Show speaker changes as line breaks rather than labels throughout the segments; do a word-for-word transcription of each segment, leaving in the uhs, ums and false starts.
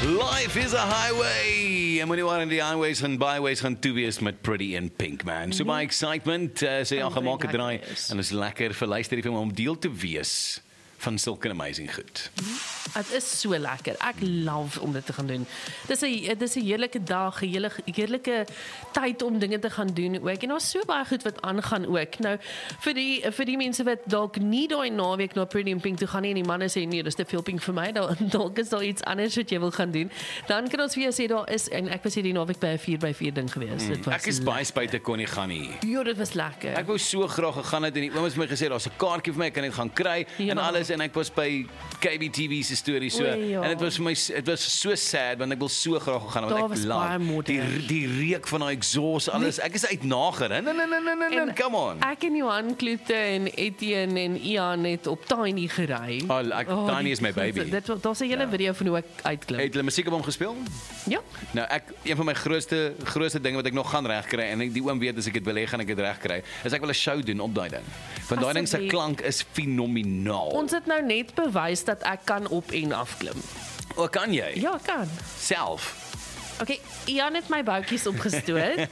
Life is a highway. En moenie waar in die highways en byways gaan toe wees met Pretty in Pink, man. So my excitement, uh, sê ja, gemaak het draai. En is lekker vir luister om deel te wees van sulke amazing goed.
Het is so lekker. Ek love om dit te gaan doen. Dis 'n dis 'n heerlike dag, 'n hele heerlike tyd om dinge te gaan doen ook. En daar's so baie goed wat aangaan ook. Nou vir die vir die mense wat dalk nie daai naweek na Pretty in Pink toe gaan nie en die manne sê nee, dis te veel pink vir my. Dalk is daar iets anders wat jy wil gaan doen. Dan kan ons vir jou sê daar is en ek was hierdie naweek by 'n vier by vier ding gewees.
Mm, ek is baie spyt ek kon nie gaan nie.
Ja, dit was lekker.
Ek wou so graag gegaan het en die oom het my gesê daar's 'n kaartjie vir my, ek kan dit gaan kry
Ja.
en alles en ek was by K B T V se storie so
Oei, ja.
en dit was vir my dit was so sad want ek wil so graag gaan
Daar
want
was
ek
baie
love
modder.
die die reuk van daai exhaust alles ek is uit nager nee nee nee nee nee
En
come on
Ek en Johan Kloete en Etienne en Ian het op Tiny gery.
oh, ek,
Oh,
Tiny
die-
is my baby
Dit daar's 'n hele
Ja.
video van hoe ek uitklim.
het hulle musiek op hom gespeel
Ja.
nou ek een van my grootste grootste dinge wat ek nog gaan regkry en ek die oom weet as ek dit wil hê gaan ek dit regkry is ek wil 'n show doen op daai ding want daai ding se
Asseblief.
klank is fenomenaal
Ons het nou net bewys dat ek kan op en afklim.
o kan jy
Ja, ek kan.
self
Okay, Ian het my boutjies opgestoot,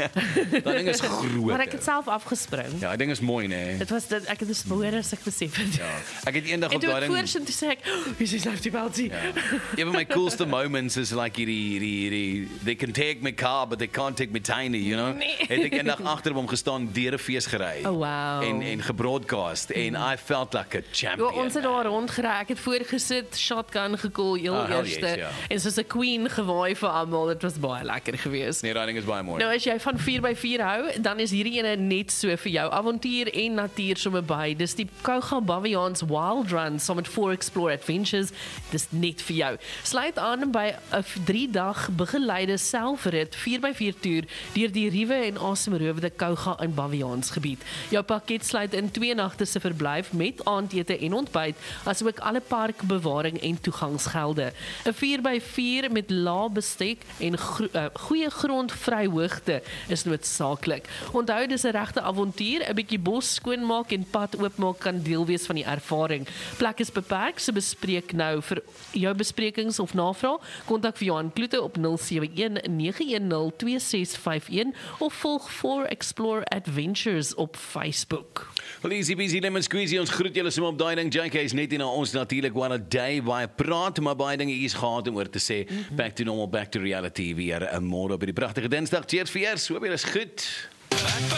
daai ding is groot
maar ek het self afgespring.
ja, die ding is mooi nê
Dit was dit ek het dus behoor as ek besef het.
Ja, ek het eendag
En
op
toe
daai
ek
ding
voorsien toe sê ek, oh, hier is safety beltie.
Ja. Een van my coolste moments is like hierdie hierdie hierdie they can take my car but they can't take me tiny, you know.
Nee.
Het ek eendag agter hom gestaan deur 'n fees gery.
Oh, wow.
En en gebroadcast en I felt like a
Ja,
champion.
ons het daar rondgery. Ek het voorgesit, shotgun gekol, heel
Oh, hell
eerste.
yes, ja.
En soos 'n queen gewaai vir almal. Dit was baie lekker geweest.
Nee, daai ding is baie mooi.
Nou as jy van vier by vier hou, dan is hierdie ene net so vir jou. Avontuur en natuur sommer by. Dis die Kouga Baviaans Wild Run saam met Four Explore Adventures. Dis net vir jou. Sluit aan by 'n drie dag begeleide selfrit vier by vier toer deur die ruwe en asemrowende Kouga en Baviaans gebied. Jou pakket sluit in twee nagte se verblyf met aandete en ontbyt, asook alle parkbewaring en toegangsgelde. 'n vier by vier met lae bestek en gro uh, goeie grondvryhoogte is noodsaaklik. Onthou dis 'n regte avontuur, 'n bietjie bos skoonmaak en pad oopmaak kan deel wees van die ervaring. Plek is beperk, so bespreek nou vir jou besprekings of navraag. Kontak vir Johan Kloete op nul sewe een nege een nul twee ses vyf een of volg Four Explore Adventures op Facebook.
Well, easy peasy lemon squeezy, ons groet julle sommer op daai ding. J K is net hier na ons natuurlik what a day baie praat, maar baie dinge hier's gehad om oor te sê. Mm -hmm. Back to normal, back to reality weer 'n môre op die pragtige Dinsdag. Cheers vir eers, hoop julle is goed.